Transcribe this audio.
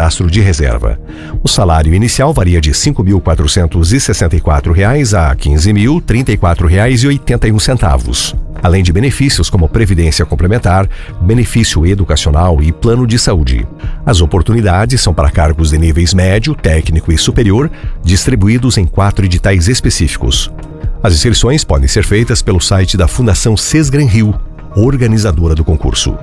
cadastro de reserva. O salário inicial varia de R$ 5.464 a R$ 15.034,81, além de benefícios como previdência complementar, benefício educacional e plano de saúde. As oportunidades são para cargos de níveis médio, técnico e superior, distribuídos em 4 editais específicos. As inscrições podem ser feitas pelo site da Fundação Sesgran Rio, organizadora do concurso.